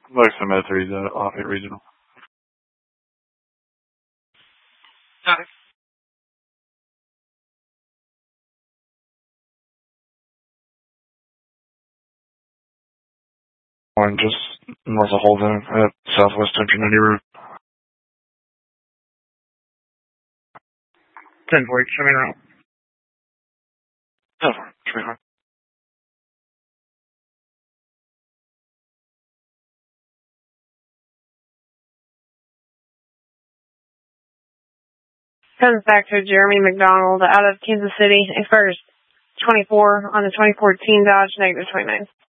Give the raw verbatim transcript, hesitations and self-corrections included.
Lexington Med three, uh, Lafayette Regional. Got it. One just north of Holden at Southwest Country ninety Road. ten forty, show me around. ten forty, show me around. Comes back to Jeremy McDonald out of Kansas City, first twenty-four on the twenty fourteen Dodge negative twenty-nine.